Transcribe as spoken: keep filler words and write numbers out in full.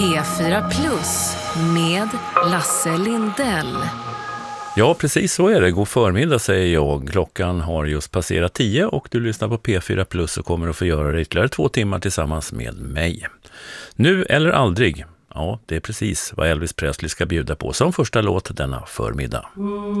P fyra Plus med Lasse Lindell. Ja, precis så är det. God förmiddag säger jag. Klockan har just passerat tio och du lyssnar på P fyra Plus och kommer att få göra det ytterligare två timmar tillsammans med mig. Nu eller aldrig. Ja, det är precis vad Elvis Presley ska bjuda på som första låt denna förmiddag.